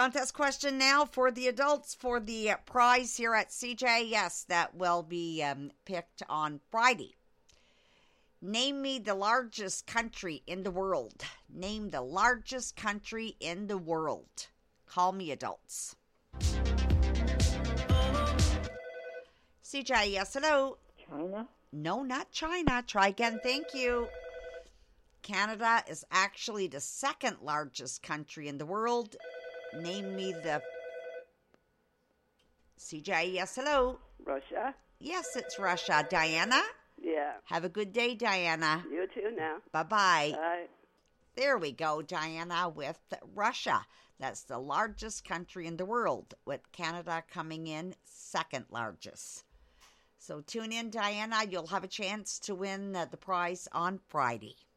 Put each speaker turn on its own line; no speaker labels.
Contest question now for the adults for the prize here at CJS that will be picked on Friday. Name me the largest country in the world. Name the largest country in the world. Call me adults. CJS, hello.
China?
No, not China. Try again. Thank you. Canada is actually the second largest country in the world. Name me the... CJS, hello.
Russia?
Yes, it's Russia. Diana?
Yeah.
Have a good day, Diana.
You too now.
Bye-bye.
Bye.
There we go, Diana, with Russia. That's the largest country in the world, with Canada coming in second largest. So tune in, Diana. You'll have a chance to win the prize on Friday.